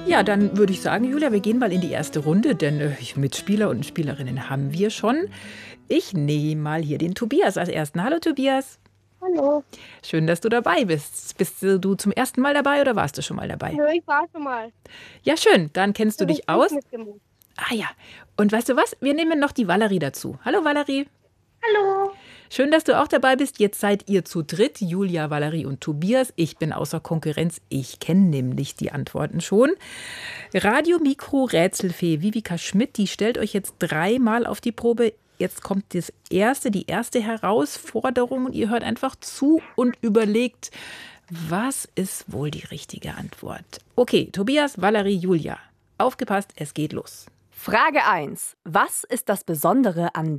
Ja, dann würde ich sagen, Julia, wir gehen mal in die erste Runde, denn Mitspieler und Spielerinnen haben wir schon. Ich nehme mal hier den Tobias als Ersten. Hallo Tobias. Hallo. Schön, dass du dabei bist. Bist du zum ersten Mal dabei oder warst du schon mal dabei? Nö, ich war schon mal. Ja, schön. Dann kennst du dich aus. Mitgemacht. Ah ja. Und weißt du was? Wir nehmen noch die Valerie dazu. Hallo Valerie. Hallo. Schön, dass du auch dabei bist. Jetzt seid ihr zu dritt, Julia, Valerie und Tobias. Ich bin außer Konkurrenz. Ich kenne nämlich die Antworten schon. Radio-Mikro-Rätselfee Vivika Schmidt, die stellt euch jetzt 3-mal auf die Probe. Jetzt kommt die erste Herausforderung und ihr hört einfach zu und überlegt, was ist wohl die richtige Antwort? Okay, Tobias, Valerie, Julia. Aufgepasst, es geht los. Frage 1. Was ist das Besondere an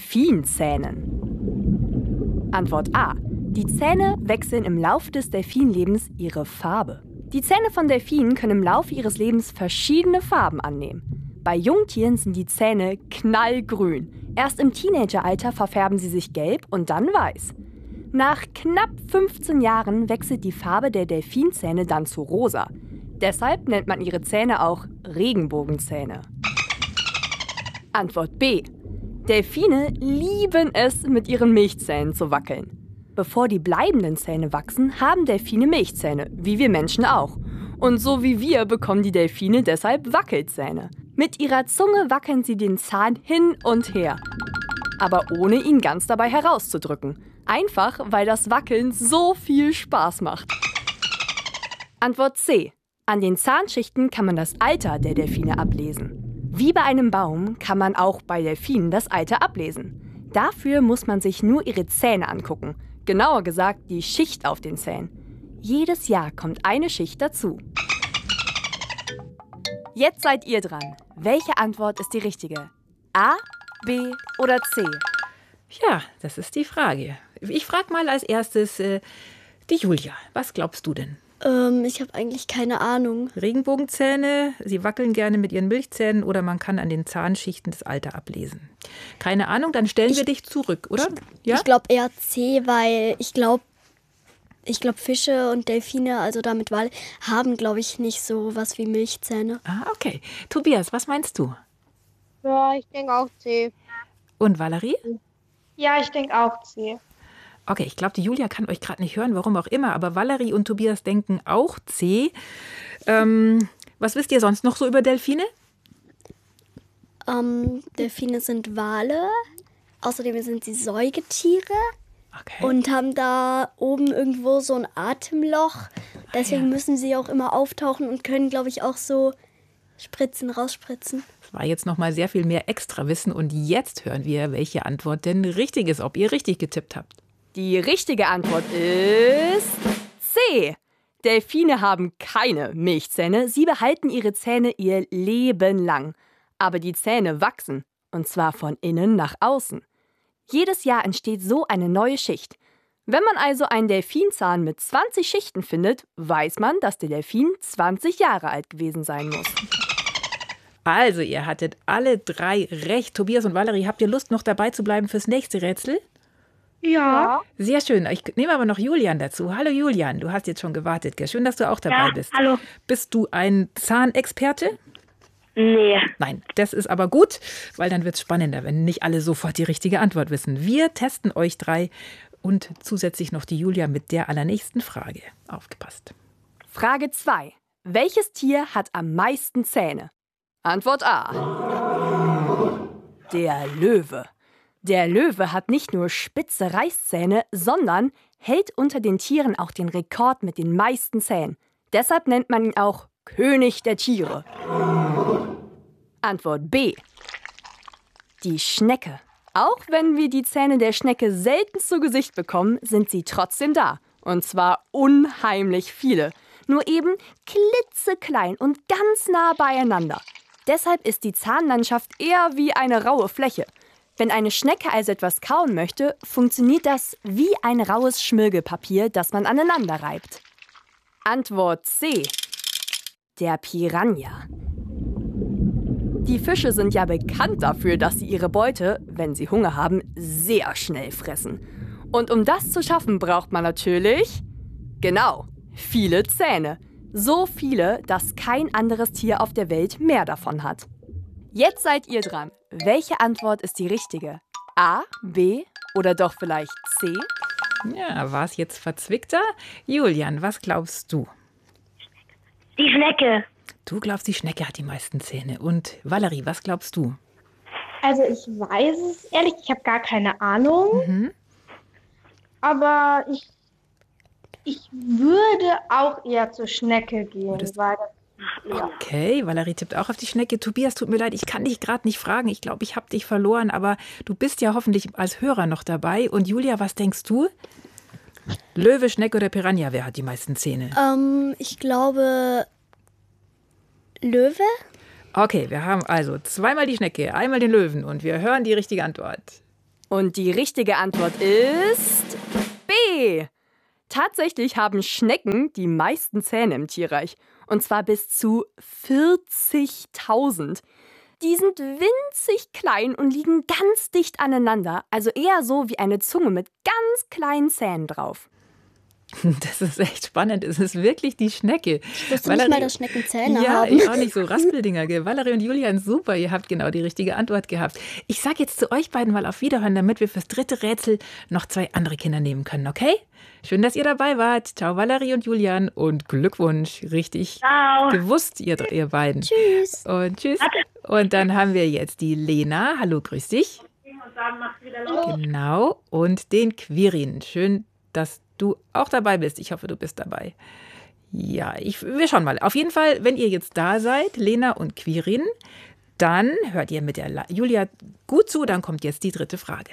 Delfinzähnen? Antwort A. Die Zähne wechseln im Laufe des Delfinlebens ihre Farbe. Die Zähne von Delfinen können im Laufe ihres Lebens verschiedene Farben annehmen. Bei Jungtieren sind die Zähne knallgrün. Erst im Teenageralter verfärben sie sich gelb und dann weiß. Nach knapp 15 Jahren wechselt die Farbe der Delfinzähne dann zu rosa. Deshalb nennt man ihre Zähne auch Regenbogenzähne. Antwort B. Delfine lieben es, mit ihren Milchzähnen zu wackeln. Bevor die bleibenden Zähne wachsen, haben Delfine Milchzähne, wie wir Menschen auch. Und so wie wir bekommen die Delfine deshalb Wackelzähne. Mit ihrer Zunge wackeln sie den Zahn hin und her. Aber ohne ihn ganz dabei herauszudrücken. Einfach, weil das Wackeln so viel Spaß macht. Antwort C. An den Zahnschichten kann man das Alter der Delfine ablesen. Wie bei einem Baum kann man auch bei Delfinen das Alter ablesen. Dafür muss man sich nur ihre Zähne angucken. Genauer gesagt, die Schicht auf den Zähnen. Jedes Jahr kommt eine Schicht dazu. Jetzt seid ihr dran. Welche Antwort ist die richtige? A, B oder C? Ja, das ist die Frage. Ich frage mal als erstes die Julia. Was glaubst du denn? Ich habe eigentlich keine Ahnung. Regenbogenzähne, sie wackeln gerne mit ihren Milchzähnen oder man kann an den Zahnschichten das Alter ablesen. Keine Ahnung, dann stellen wir dich zurück, oder? Ja? Ich glaube eher C, weil ich glaube Fische und Delfine, also damit Wale, haben, glaube ich, nicht so was wie Milchzähne. Ah, okay. Tobias, was meinst du? Ja, ich denke auch C. Und Valerie? Ja, ich denke auch C. Okay, ich glaube, die Julia kann euch gerade nicht hören, warum auch immer, aber Valerie und Tobias denken auch C. Was wisst ihr sonst noch so über Delfine? Delfine sind Wale, außerdem sind sie Säugetiere. Okay. Und haben da oben irgendwo so ein Atemloch. Deswegen müssen sie auch immer auftauchen und können, glaube ich, auch so rausspritzen. Das war jetzt noch mal sehr viel mehr Extrawissen und jetzt hören wir, welche Antwort denn richtig ist, ob ihr richtig getippt habt. Die richtige Antwort ist C. Delfine haben keine Milchzähne. Sie behalten ihre Zähne ihr Leben lang. Aber die Zähne wachsen, und zwar von innen nach außen. Jedes Jahr entsteht so eine neue Schicht. Wenn man also einen Delfinzahn mit 20 Schichten findet, weiß man, dass der Delfin 20 Jahre alt gewesen sein muss. Also, ihr hattet alle 3 recht. Tobias und Valerie, habt ihr Lust, noch dabei zu bleiben fürs nächste Rätsel? Ja. Sehr schön. Ich nehme aber noch Julian dazu. Hallo Julian, du hast jetzt schon gewartet, gell? Schön, dass du auch dabei bist. Hallo. Bist du ein Zahnexperte? Nee. Nein, das ist aber gut, weil dann wird es spannender, wenn nicht alle sofort die richtige Antwort wissen. Wir testen euch 3 und zusätzlich noch die Julia mit der allernächsten Frage. Aufgepasst. Frage 2. Welches Tier hat am meisten Zähne? Antwort A. Der Löwe. Der Löwe hat nicht nur spitze Reißzähne, sondern hält unter den Tieren auch den Rekord mit den meisten Zähnen. Deshalb nennt man ihn auch König der Tiere. Antwort B. Die Schnecke. Auch wenn wir die Zähne der Schnecke selten zu Gesicht bekommen, sind sie trotzdem da. Und zwar unheimlich viele. Nur eben klitzeklein und ganz nah beieinander. Deshalb ist die Zahnlandschaft eher wie eine raue Fläche. Wenn eine Schnecke also etwas kauen möchte, funktioniert das wie ein raues Schmirgelpapier, das man aneinander reibt. Antwort C. Der Piranha. Die Fische sind ja bekannt dafür, dass sie ihre Beute, wenn sie Hunger haben, sehr schnell fressen. Und um das zu schaffen, braucht man natürlich, genau, viele Zähne. So viele, dass kein anderes Tier auf der Welt mehr davon hat. Jetzt seid ihr dran. Welche Antwort ist die richtige? A, B oder doch vielleicht C? Ja, war es jetzt verzwickter? Julian, was glaubst du? Die Schnecke. Du glaubst, die Schnecke hat die meisten Zähne. Und Valerie, was glaubst du? Also ich weiß es ehrlich, ich habe gar keine Ahnung. Aber ich würde auch eher zur Schnecke gehen. Weil Okay, Valerie tippt auch auf die Schnecke. Tobias, tut mir leid, ich kann dich gerade nicht fragen. Ich glaube, ich habe dich verloren, aber du bist ja hoffentlich als Hörer noch dabei. Und Julia, was denkst du? Löwe, Schnecke oder Piranha, wer hat die meisten Zähne? Ich glaube Löwe. Okay, wir haben also zweimal die Schnecke, einmal den Löwen und wir hören die richtige Antwort. Und die richtige Antwort ist B. Tatsächlich haben Schnecken die meisten Zähne im Tierreich. Und zwar bis zu 40.000. Die sind winzig klein und liegen ganz dicht aneinander. Also eher so wie eine Zunge mit ganz kleinen Zähnen drauf. Das ist echt spannend. Es ist wirklich die Schnecke. Ich wusste nicht mal, dass Schnecken Zähne Ja, haben. ich auch nicht so Raspeldinger. Gell? Valerie und Julian, super, ihr habt genau die richtige Antwort gehabt. Ich sage jetzt zu euch beiden mal auf Wiederhören, damit wir fürs dritte Rätsel noch 2 andere Kinder nehmen können, okay? Schön, dass ihr dabei wart. Ciao, Valerie und Julian und Glückwunsch. Richtig gewusst, ihr beiden. Tschüss. Und tschüss. Und dann haben wir jetzt die Lena. Hallo, grüß dich. Genau. Und den Quirin. Schön, dass du auch dabei bist. Ich hoffe, du bist dabei. Ja, wir schauen mal. Auf jeden Fall, wenn ihr jetzt da seid, Lena und Quirin, dann hört ihr mit der Julia gut zu. Dann kommt jetzt die dritte Frage.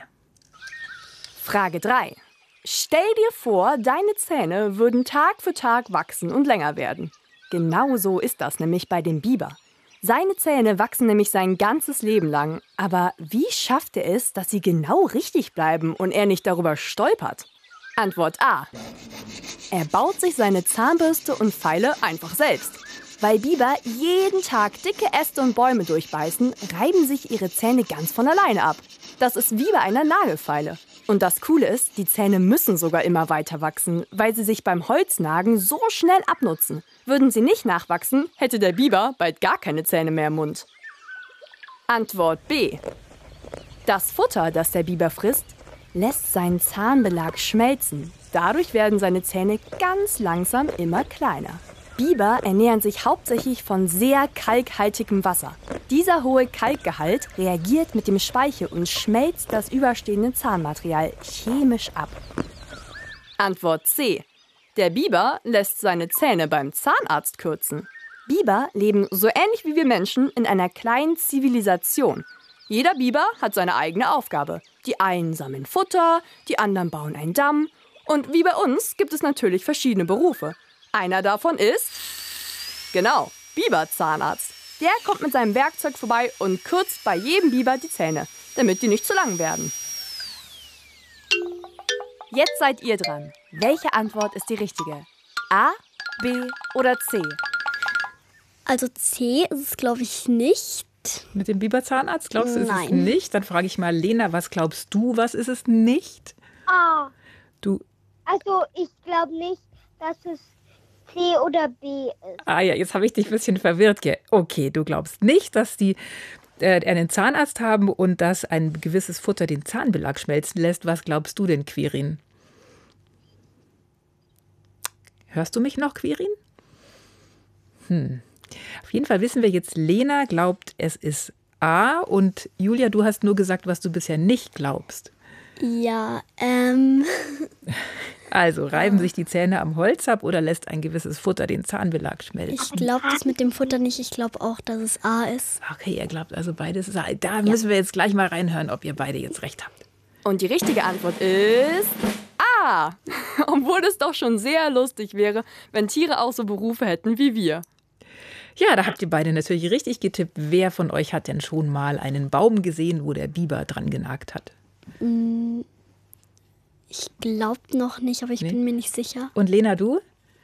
Frage 3. Stell dir vor, deine Zähne würden Tag für Tag wachsen und länger werden. Genau so ist das nämlich bei dem Biber. Seine Zähne wachsen nämlich sein ganzes Leben lang. Aber wie schafft er es, dass sie genau richtig bleiben und er nicht darüber stolpert? Antwort A. Er baut sich seine Zahnbürste und Pfeile einfach selbst. Weil Biber jeden Tag dicke Äste und Bäume durchbeißen, reiben sich ihre Zähne ganz von alleine ab. Das ist wie bei einer Nagelfeile. Und das Coole ist, die Zähne müssen sogar immer weiter wachsen, weil sie sich beim Holznagen so schnell abnutzen. Würden sie nicht nachwachsen, hätte der Biber bald gar keine Zähne mehr im Mund. Antwort B. Das Futter, das der Biber frisst, lässt seinen Zahnbelag schmelzen. Dadurch werden seine Zähne ganz langsam immer kleiner. Biber ernähren sich hauptsächlich von sehr kalkhaltigem Wasser. Dieser hohe Kalkgehalt reagiert mit dem Speichel und schmelzt das überstehende Zahnmaterial chemisch ab. Antwort C. Der Biber lässt seine Zähne beim Zahnarzt kürzen. Biber leben so ähnlich wie wir Menschen in einer kleinen Zivilisation. Jeder Biber hat seine eigene Aufgabe. Die einen sammeln Futter, die anderen bauen einen Damm. Und wie bei uns gibt es natürlich verschiedene Berufe. Einer davon ist, genau, Biberzahnarzt. Der kommt mit seinem Werkzeug vorbei und kürzt bei jedem Biber die Zähne, damit die nicht zu lang werden. Jetzt seid ihr dran. Welche Antwort ist die richtige? A, B oder C? Also C ist es, glaube ich, nicht. Mit dem Biberzahnarzt, glaubst du, ist es Nein. nicht? Dann frage ich mal Lena, was glaubst du, was ist es nicht? Ah, Du, also ich glaube nicht, dass es C oder B ist. ja, jetzt habe ich dich ein bisschen verwirrt. Okay, du glaubst nicht, dass die einen Zahnarzt haben und dass ein gewisses Futter den Zahnbelag schmelzen lässt. Was glaubst du denn, Quirin? Hörst du mich noch, Quirin? Auf jeden Fall wissen wir jetzt, Lena glaubt, es ist A. Und Julia, du hast nur gesagt, was du bisher nicht glaubst. Ja, Also reiben sich die Zähne am Holz ab oder lässt ein gewisses Futter den Zahnbelag schmelzen? ich glaube das mit dem Futter nicht. Ich glaube auch, dass es A ist. Okay, ihr glaubt also beides ist A. Da müssen wir jetzt gleich mal reinhören, ob ihr beide jetzt recht habt. Und die richtige Antwort ist A. Obwohl es doch schon sehr lustig wäre, wenn Tiere auch so Berufe hätten wie wir. Ja, da habt ihr beide natürlich richtig getippt. Wer von euch hat denn schon mal einen Baum gesehen, wo der Biber dran genagt hat? Ich glaube noch nicht, aber ich bin mir nicht sicher. Und Lena, du?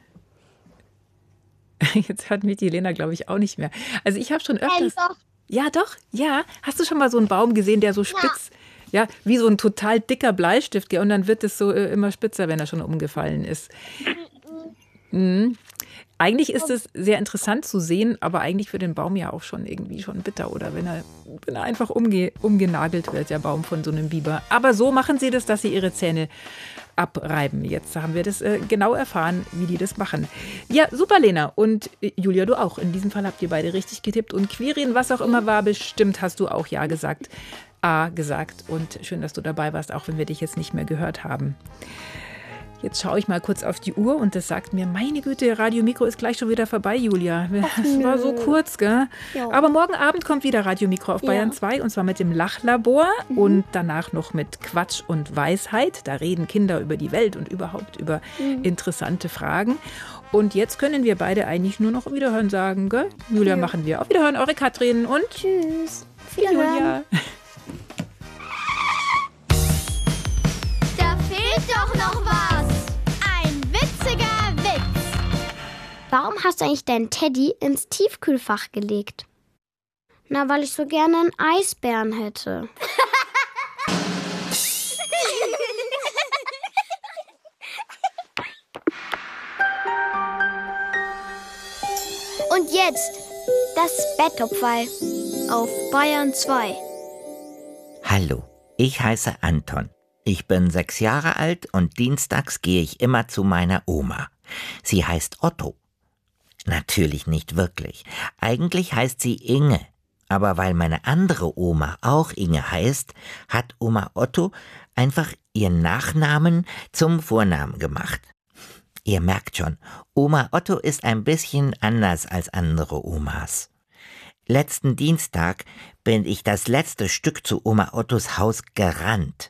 Jetzt hört mich die Lena, glaube ich, auch nicht mehr. Also ich habe schon öfters... Doch. Ja, doch, ja. Hast du schon mal so einen Baum gesehen, der so spitz, ja, wie so ein total dicker Bleistift, gell? Und dann wird es so immer spitzer, wenn er schon umgefallen ist. Mhm. Eigentlich ist es sehr interessant zu sehen, aber eigentlich für den Baum ja auch schon irgendwie schon bitter, oder wenn er einfach umgenagelt wird, der Baum von so einem Biber. Aber so machen sie das, dass sie ihre Zähne abreiben. Jetzt haben wir das genau erfahren, wie die das machen. Ja, super, Lena. Und Julia, du auch. In diesem Fall habt ihr beide richtig getippt. Und Quirin, was auch immer war, bestimmt hast du auch Ja gesagt. A gesagt. Und schön, dass du dabei warst, auch wenn wir dich jetzt nicht mehr gehört haben. Jetzt schaue ich mal kurz auf die Uhr und das sagt mir, meine Güte, Radio Mikro ist gleich schon wieder vorbei, Julia. Es war so kurz, gell? Ja. Aber morgen Abend kommt wieder Radio Mikro auf Bayern 2 und zwar mit dem Lachlabor und danach noch mit Quatsch und Weisheit. Da reden Kinder über die Welt und überhaupt über interessante Fragen. Und jetzt können wir beide eigentlich nur noch Wiederhören sagen, gell? Julia, machen wir. Auf Wiederhören, eure Katrin und Tschüss. Julia. Da fehlt doch noch was. Ein witziger Witz. Warum hast du eigentlich deinen Teddy ins Tiefkühlfach gelegt? Na, weil ich so gerne einen Eisbären hätte. Und jetzt Das Betttopfei auf Bayern 2. Hallo, ich heiße Anton. Ich bin 6 Jahre alt und dienstags gehe ich immer zu meiner Oma. Sie heißt Otto. Natürlich nicht wirklich. Eigentlich heißt sie Inge. Aber weil meine andere Oma auch Inge heißt, hat Oma Otto einfach ihren Nachnamen zum Vornamen gemacht. Ihr merkt schon, Oma Otto ist ein bisschen anders als andere Omas. Letzten Dienstag bin ich das letzte Stück zu Oma Ottos Haus gerannt.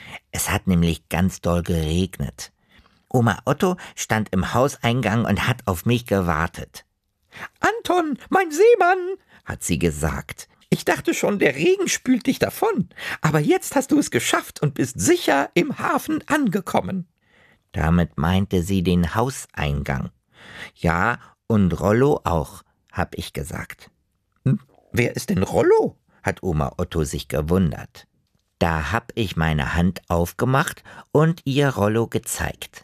Es hat nämlich ganz doll geregnet. Oma Otto stand im Hauseingang und hat auf mich gewartet. »Anton, mein Seemann«, hat sie gesagt. »Ich dachte schon, der Regen spült dich davon. Aber jetzt hast du es geschafft und bist sicher im Hafen angekommen.« Damit meinte sie den Hauseingang. »Ja, und Rollo auch«, hab ich gesagt. »Wer ist denn Rollo?«, hat Oma Otto sich gewundert. Da hab ich meine Hand aufgemacht und ihr Rollo gezeigt.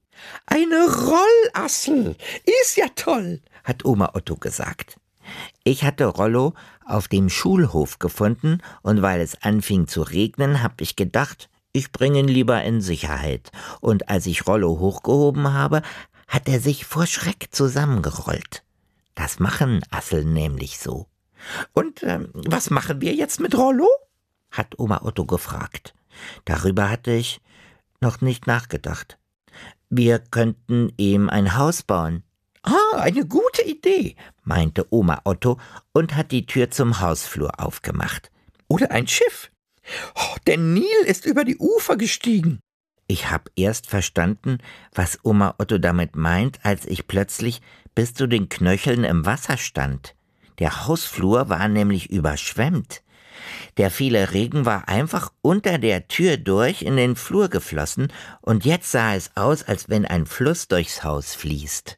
»Eine Rollassel, ist ja toll«, hat Oma Otto gesagt. Ich hatte Rollo auf dem Schulhof gefunden und weil es anfing zu regnen, hab ich gedacht, ich bringe ihn lieber in Sicherheit. Und als ich Rollo hochgehoben habe, hat er sich vor Schreck zusammengerollt. Das machen Asseln nämlich so. »Und was machen wir jetzt mit Rollo?«, hat Oma Otto gefragt. Darüber hatte ich noch nicht nachgedacht. »Wir könnten ihm ein Haus bauen.« »Ah, eine gute Idee«, meinte Oma Otto und hat die Tür zum Hausflur aufgemacht. »Oder ein Schiff. Oh, der Nil ist über die Ufer gestiegen.« Ich hab erst verstanden, was Oma Otto damit meint, als ich plötzlich bis zu den Knöcheln im Wasser stand. Der Hausflur war nämlich überschwemmt. Der viele Regen war einfach unter der Tür durch in den Flur geflossen und jetzt sah es aus, als wenn ein Fluss durchs Haus fließt.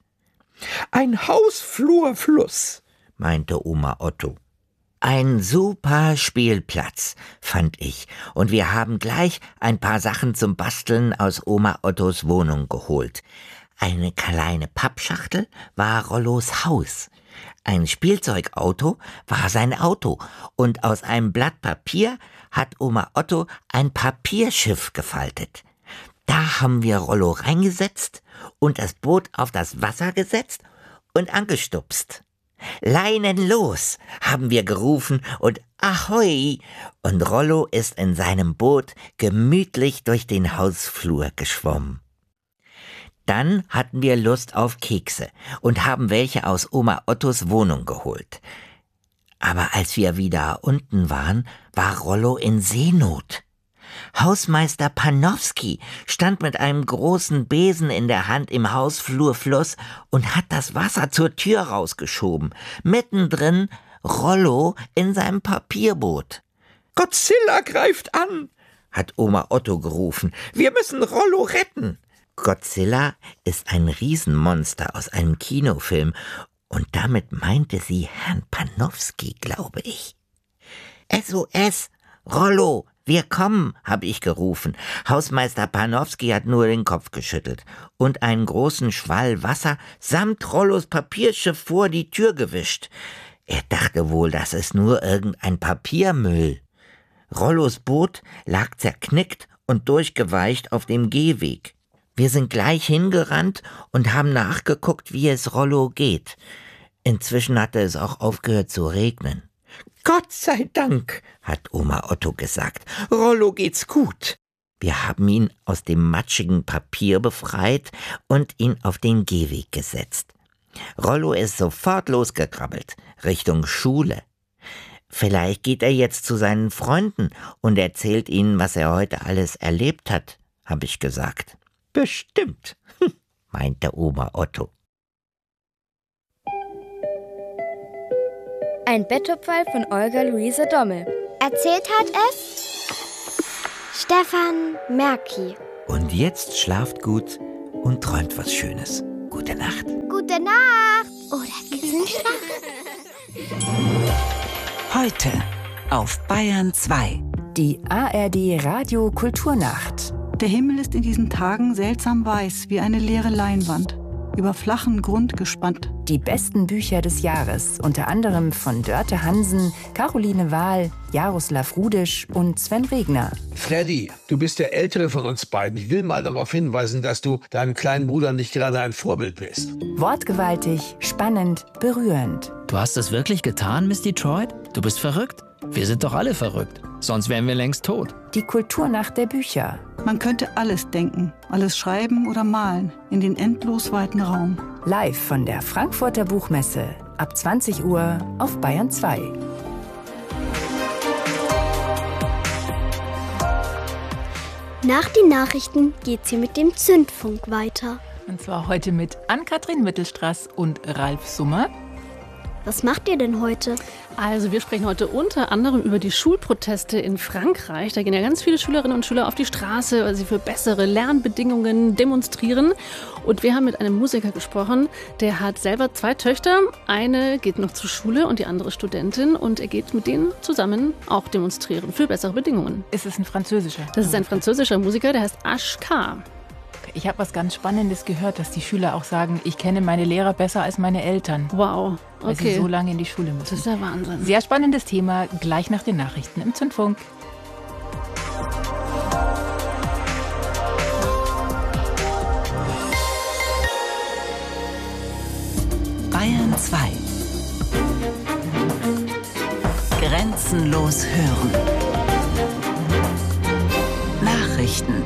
»Ein Hausflurfluss«, meinte Oma Otto. Ein super Spielplatz, fand ich, und wir haben gleich ein paar Sachen zum Basteln aus Oma Ottos Wohnung geholt. Eine kleine Pappschachtel war Rollos Haus. Ein Spielzeugauto war sein Auto und aus einem Blatt Papier hat Oma Otto ein Papierschiff gefaltet. Da haben wir Rollo reingesetzt und das Boot auf das Wasser gesetzt und angestupst. »Leinen los«, haben wir gerufen und »Ahoi«, und Rollo ist in seinem Boot gemütlich durch den Hausflur geschwommen. Dann hatten wir Lust auf Kekse und haben welche aus Oma Ottos Wohnung geholt. Aber als wir wieder unten waren, war Rollo in Seenot. Hausmeister Panowski stand mit einem großen Besen in der Hand im Hausflurfluss und hat das Wasser zur Tür rausgeschoben. Mittendrin Rollo in seinem Papierboot. »Godzilla greift an«, hat Oma Otto gerufen. »Wir müssen Rollo retten.« Godzilla ist ein Riesenmonster aus einem Kinofilm und damit meinte sie Herrn Panowski, glaube ich. »SOS, Rollo«, Wir kommen, habe ich gerufen. Hausmeister Panowski hat nur den Kopf geschüttelt und einen großen Schwall Wasser samt Rollos Papierschiff vor die Tür gewischt. Er dachte wohl, das ist nur irgendein Papiermüll. Rollos Boot lag zerknickt und durchgeweicht auf dem Gehweg. Wir sind gleich hingerannt und haben nachgeguckt, wie es Rollo geht. Inzwischen hatte es auch aufgehört zu regnen. »Gott sei Dank«, hat Oma Otto gesagt, »Rollo geht's gut.« Wir haben ihn aus dem matschigen Papier befreit und ihn auf den Gehweg gesetzt. Rollo ist sofort losgekrabbelt, Richtung Schule. Vielleicht geht er jetzt zu seinen Freunden und erzählt ihnen, was er heute alles erlebt hat, habe ich gesagt. »Bestimmt«, meinte Oma Otto. Ein Betthupferl von Olga Luise Dommel. Erzählt hat es Stefan Merki. Und jetzt schlaft gut und träumt was Schönes. Gute Nacht. Gute Nacht. Oder Kissenschlag. Heute auf Bayern 2. Die ARD Radio Kulturnacht. Der Himmel ist in diesen Tagen seltsam weiß, wie eine leere Leinwand, über flachen Grund gespannt. Die besten Bücher des Jahres, unter anderem von Dörte Hansen, Caroline Wahl, Jaroslav Rudisch und Sven Regner. Freddy, du bist der Ältere von uns beiden. Ich will mal darauf hinweisen, dass du deinem kleinen Bruder nicht gerade ein Vorbild bist. Wortgewaltig, spannend, berührend. Du hast es wirklich getan, Miss Detroit? Du bist verrückt? Wir sind doch alle verrückt. Sonst wären wir längst tot. Die Kulturnacht der Bücher. Man könnte alles denken, alles schreiben oder malen, in den endlos weiten Raum. Live von der Frankfurter Buchmesse. Ab 20 Uhr auf Bayern 2. Nach den Nachrichten geht's hier mit dem Zündfunk weiter. Und zwar heute mit Ann-Kathrin Mittelstraß und Ralf Summer. Was macht ihr denn heute? Also wir sprechen heute unter anderem über die Schulproteste in Frankreich. Da gehen ja ganz viele Schülerinnen und Schüler auf die Straße, weil sie für bessere Lernbedingungen demonstrieren. Und wir haben mit einem Musiker gesprochen, der hat selber 2 Töchter. Eine geht noch zur Schule und die andere Studentin. Und er geht mit denen zusammen auch demonstrieren für bessere Bedingungen. Ist es ein französischer? Das ist ein französischer Musiker, der heißt Ashkar. Ich habe was ganz Spannendes gehört, dass die Schüler auch sagen, ich kenne meine Lehrer besser als meine Eltern. Wow, okay. Weil sie so lange in die Schule müssen. Das ist ja Wahnsinn. Sehr spannendes Thema, gleich nach den Nachrichten im Zündfunk. Bayern 2. Grenzenlos hören. Nachrichten.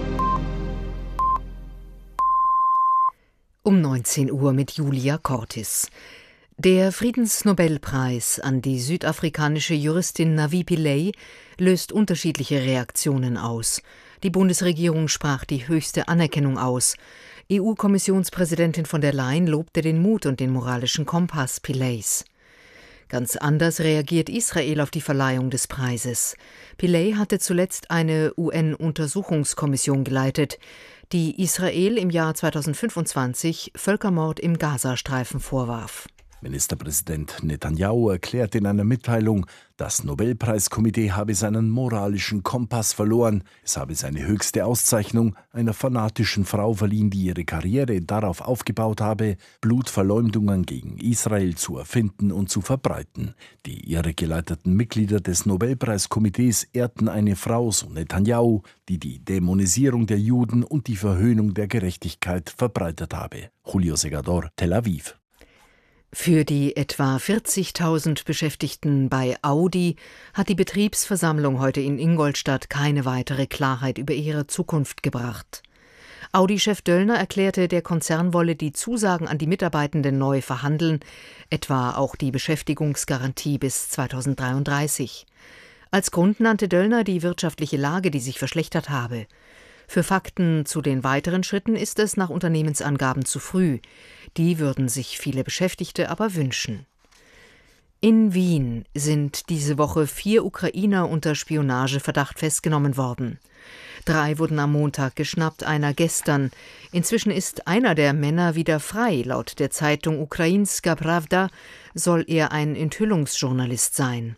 Um 19 Uhr mit Julia Cortis. Der Friedensnobelpreis an die südafrikanische Juristin Navi Pillay löst unterschiedliche Reaktionen aus. Die Bundesregierung sprach die höchste Anerkennung aus. EU-Kommissionspräsidentin von der Leyen lobte den Mut und den moralischen Kompass Pillays. Ganz anders reagiert Israel auf die Verleihung des Preises. Pillay hatte zuletzt eine UN-Untersuchungskommission geleitet, die Israel im Jahr 2025 Völkermord im Gazastreifen vorwarf. Ministerpräsident Netanjahu erklärt in einer Mitteilung, das Nobelpreiskomitee habe seinen moralischen Kompass verloren. Es habe seine höchste Auszeichnung einer fanatischen Frau verliehen, die ihre Karriere darauf aufgebaut habe, Blutverleumdungen gegen Israel zu erfinden und zu verbreiten. Die irregeleiteten Mitglieder des Nobelpreiskomitees ehrten eine Frau, so Netanjahu, die die Dämonisierung der Juden und die Verhöhnung der Gerechtigkeit verbreitet habe. Julio Segador, Tel Aviv. Für die etwa 40.000 Beschäftigten bei Audi hat die Betriebsversammlung heute in Ingolstadt keine weitere Klarheit über ihre Zukunft gebracht. Audi-Chef Döllner erklärte, der Konzern wolle die Zusagen an die Mitarbeitenden neu verhandeln, etwa auch die Beschäftigungsgarantie bis 2033. Als Grund nannte Döllner die wirtschaftliche Lage, die sich verschlechtert habe. Für Fakten zu den weiteren Schritten ist es nach Unternehmensangaben zu früh. Die würden sich viele Beschäftigte aber wünschen. In Wien sind diese Woche 4 Ukrainer unter Spionageverdacht festgenommen worden. 3 wurden am Montag geschnappt, einer gestern. Inzwischen ist einer der Männer wieder frei. Laut der Zeitung Ukrainska Pravda soll er ein Enthüllungsjournalist sein.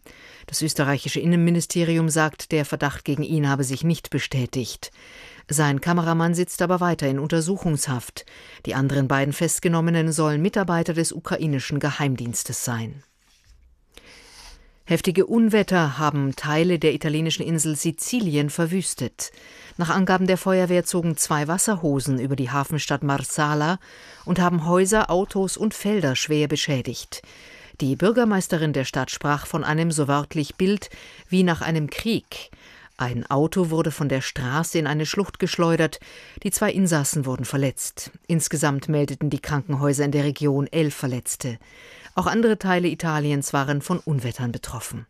Das österreichische Innenministerium sagt, der Verdacht gegen ihn habe sich nicht bestätigt. Sein Kameramann sitzt aber weiter in Untersuchungshaft. Die anderen beiden Festgenommenen sollen Mitarbeiter des ukrainischen Geheimdienstes sein. Heftige Unwetter haben Teile der italienischen Insel Sizilien verwüstet. Nach Angaben der Feuerwehr zogen 2 Wasserhosen über die Hafenstadt Marsala und haben Häuser, Autos und Felder schwer beschädigt. Die Bürgermeisterin der Stadt sprach von einem so wörtlich Bild wie nach einem Krieg. Ein Auto wurde von der Straße in eine Schlucht geschleudert. Die 2 Insassen wurden verletzt. Insgesamt meldeten die Krankenhäuser in der Region 11 Verletzte. Auch andere Teile Italiens waren von Unwettern betroffen.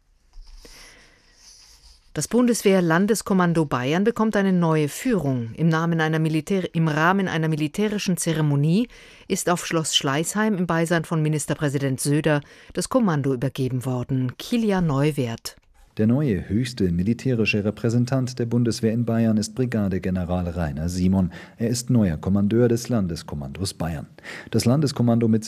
Das Bundeswehr-Landeskommando Bayern bekommt eine neue Führung. Im Rahmen einer militärischen Zeremonie ist auf Schloss Schleißheim im Beisein von Ministerpräsident Söder das Kommando übergeben worden. Kilian Neuwert. Der neue höchste militärische Repräsentant der Bundeswehr in Bayern ist Brigadegeneral Rainer Simon. Er ist neuer Kommandeur des Landeskommandos Bayern. Das Landeskommando mit